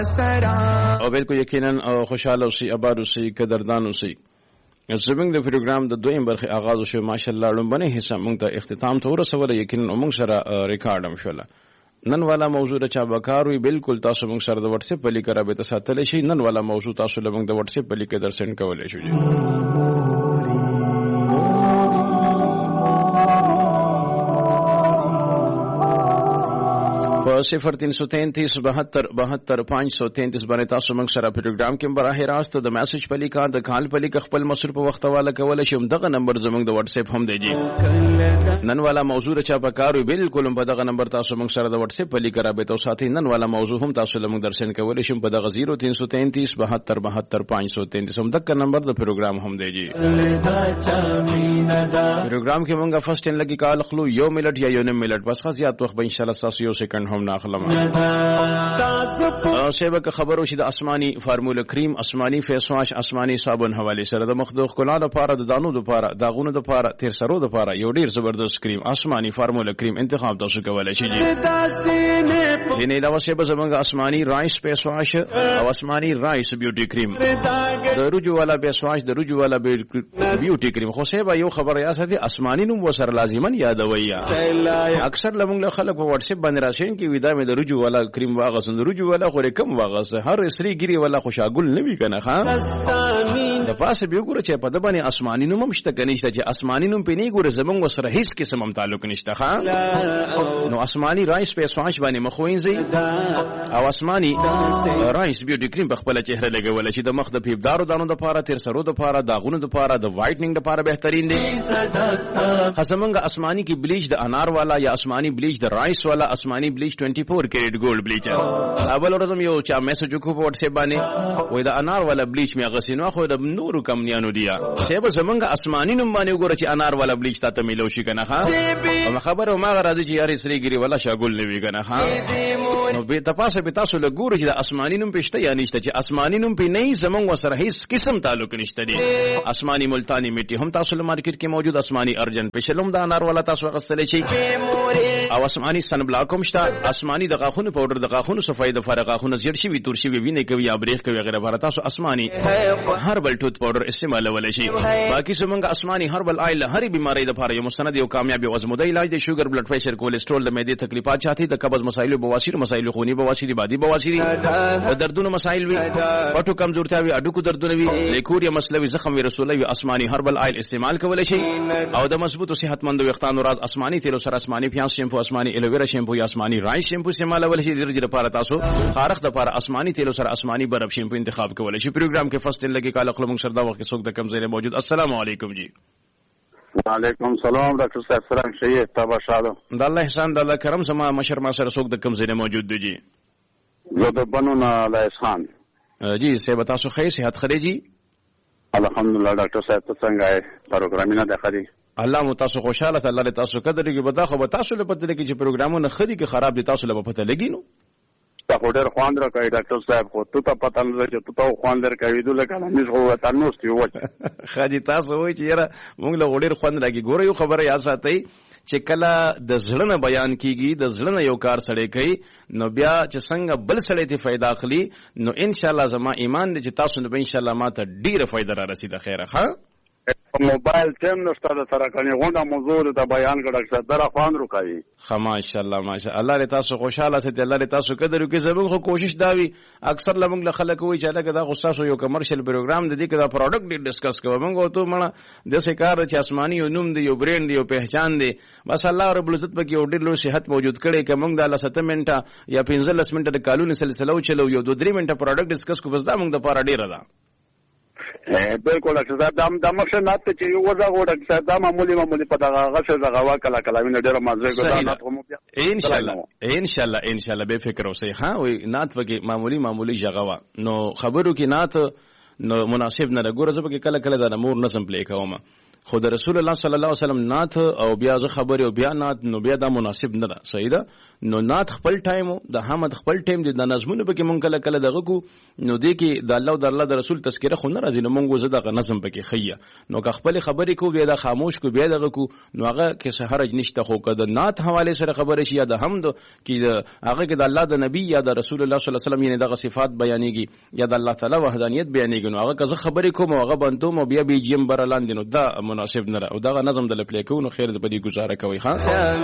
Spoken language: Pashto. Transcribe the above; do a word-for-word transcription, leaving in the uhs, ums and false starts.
او بالکل یقینا خوشاله اوسئ آباد اوسئ قدردان اوسئ. زمونږ د پروګرام د دویم برخه آغاز وشو ماشاءالله لومبنه حصہ موږ ته اختتام ته ورسوله یقینا موږ سره ریکارډ هم شوله. نن والا موضوع د چا بکار وي بالکل تاسو موږ سره د واتس اپ په لیک رابطه ساتل شي. نن والا موضوع تاسو له موږ د واتس اپ په لیک در سند کولای شئ. په صفر تین سو تینتیس بہتر بہتر پانچ سو تینتیس باندې تاسو موږ سره پروګرام کې براه راست د میسج په لیکا د کال په لیک خپل مصرف په وخت والا کول شي. دغه نمبر زموږ د واتس اپ هم دی جی. نن والا موضوع چا په کار وي بالکل په دغه نمبر تاسو موږ سره د واتس اپ په لیک رابطه ساتي. نن والا موضوع هم تاسو له موږ درشن کول شي په دغه صفر تین سو تینتیس بہتر بہتر پانچ سو تینتیس هم دغه نمبر د پروګرام هم دی جی. پروګرام کې موږ فرست ان لګي کال خلو یو منټ یا یو نیم منټ بس خاص یاد وخت به ان شاء الله تاسو یو سکند هم ناخلم. سیبک خبرو شي د آسماني فارموله کریم، آسماني فیس واش، آسماني صابون حواله سره د مخ د ښکلا لپاره د دانو لپاره داغونو لپاره تیر سرو لپاره یو ډیر زبردست کریم آسماني فارموله کریم انتخاب تاسو کولای شئ. دینه علاوه سیب زمونږ آسماني رایس فیس واش او آسماني رایس بیوټي کریم د رجو والا فیس واش د رجو والا بیوټي کریم. خو سیب یو خبر یا ساتي آسماني نوم وسر لازمن یادوي. اکثر لمونږ خلک په واتس اپ باندې راشین کې ودا مې د رجو والا کریم واغسن رجو والا خو کم واغس هر سری ګری والا خوشاګل نوي کنه ها د پاسه به ګوره چې په د باندې آسماني نوم مشته کنيشته چې آسماني نوم په نه ګوره زمونږ وسره هیڅ قسم هم تعلق نشته ها. نو آسماني رایس په سواش باندې مخوینځي او آسماني رایس بیوټي کریم په خپل چهره لګول شي د مخ د پیبدارو دانو د پاره تیر سرو د پاره داغونو د پاره د وایټنینګ د پاره بهترین دی. خاصمنګ آسماني کی بلیچ د انار والا یا آسماني بلیچ د رایس والا آسماني بلیچ چوبیس کیرټ ګولډ بلیچ اول ورځم یو چا میسج کو په واتس اپ باندې وای دا انار والا بلیچ می غسینو خو د نور کمنیانو دیا سیب زمنګ آسماني نوم باندې وګوره چې انار والا بلیچ ته ملو شي کنه ها او خبره ما راځي چې یاري سری ګری والا شاګول نیوي کنه ها. نو به تاسو به تاسو له ګوره چې د آسماني نوم پېشته یا نشته چې آسماني نوم په نه زمنګ وسره هیڅ قسم تعلق نشته دی. آسماني ملتانی میټي هم تاسو له مارکیټ کې موجود آسماني ارجن پېشلم د انار والا تاسو غسل شي او آسماني سن بلاک هم شته. آسماني د غاخونو پاوډر د غاخونو صفای د فرق غاخونو زیړ شي وي تور شي ویني کوي یا بریخ کوي غیره بار تاسو آسماني هربل ټوت پاوډر استعمال ولې شي. باقي څنګه آسماني هربل آیل هر بیماری د لپاره یو مستند او کامیاب او ازموده علاج د شوګر بلډ پريشر کولیسټرول د معدې تکلیفات چاته د قبض مسایل بواسیر مسایل خونی بواسیر بادي بواسیر د دردونو مسایل وي پټو کمزورتیا وي اډو کو دردونه وي لیکوریا مسلوي زخم وي رسول وي آسماني هربل آیل استعمال کولای شي. او د مضبوط او صحتمند وختانو راز آسماني تیل سره آسماني پیاز شیمپو آسماني الویرا شیمپو یا آسماني رایس شیمپو استعمال ولې شي. د رجې لپاره تاسو خارخ د لپاره آسماني تیل سره آسماني برف شیمپو انتخاب کولای شي. پروګرام کې فرست لګي کال خپل موږ سره دا وخت څوک د کم ځای موجود. السلام علیکم جی. وعلیکم السلام ډاکټر صاحب سلام شي تبا شاله د الله احسان د الله کرم سما مشر ما سره څوک د کم ځای موجود دی جی. زه د بنونه لا احسان جی سه تاسو خیر صحت خري جی الحمدلله. ډاکټر صاحب ته څنګه ہے پروګرامینه ده خري الله مو تاسو خوشاله الله له تاسو قدر کې بدا خو تاسو له پته لګي چې پروګرامونه خدي کې خراب دي تاسو له پته لګي نو تا خو ډېر خوان راکړی ډاکټر صاحب خو ته ته پته نه چې ته ته خوان درکوي دوله کنه مې خو ته نو ستیو وځه خاجي تاسو وایي چې یاره موږ له ډېر خوان راګي ګوره یو خبره یا ساتي چې کله د زړه نه بیان کیږي د زړه نه یو کار سړی کوي نو بیا چې څنګه بل سړی ته فائدہ اخلي نو ان شاء الله زما ایمان دې چې تاسو نه به ان شاء الله ماته ډیره فائدہ را رسیده خیره ها. موبایل ټیم نشته د سره کني غونډه موضوع ته بیان کړه چې دره خوان روکایي خا ماشاء الله ماشاء الله له تاسو خوشاله سي الله له تاسو قدر وکي زموږ خو کوشش داوي اکثر لمنګ له خلک وي چې لکه دا غوسه یو کمرشل پروګرام د دې کې دا پروډکټ ډي ډیسکس کوو موږ ته مړه د څه کار چې آسماني یو نوم دی یو برند دی یو پہچان دی بس الله رب العزت پکې یو ډېر لو صحت موجود کړي چې موږ د لسته منټه یا پنځلس منټه د کالونی سلسله چلو یو دوه درې منټه پروډکټ ډیسکس کو بس دا موږ د پاره ډیره ده بالکل ډاکټر صاحب دا د مخه نه ته چې یو وځه ډاکټر صاحب دا معمولی معمولی په دغه غشه دغه کلا کلاوینه ډیره مزه ګرځي ان شاء الله ان شاء الله ان شاء الله به فکر اوسئ ها وي نات وکي معمولی معمولی جغوا نو خبرو کې نات نو مناسب نه ګوره زبکه کله کله دا مور نظم پلی کوم خو د رسول الله صلی الله علیه وسلم نعت او بیا زه خبرې او بیا نعت نو بیا دا مناسب نه ده صحیح ده نو نعت خپل ټایم د حمد خپل ټایم د نظمونو پکې مونږ کله کله دغه کو نو دې کې د الله او د الله د رسول تذکره خو نه راځي نو مونږ زه دغه نظم پکې خیا نو که خپل خبرې کو بیا د خاموش کو بیا دغه کو نو هغه کې څه حرج نشته خو که د نعت حواله سره خبرې شي یا د حمد کې هغه کې د الله د نبی یا د رسول الله صلی الله علیه وسلم یعنی دغه صفات بیانېږي یا د الله تعالی وحدانیت بیانېږي نو هغه که زه خبرې کوم هغه بنتو مو بیا بي جیم برلاند نو دا مناسب نه او دا نظم د لپاره کو نو خیر د پدی گزاره کوي خان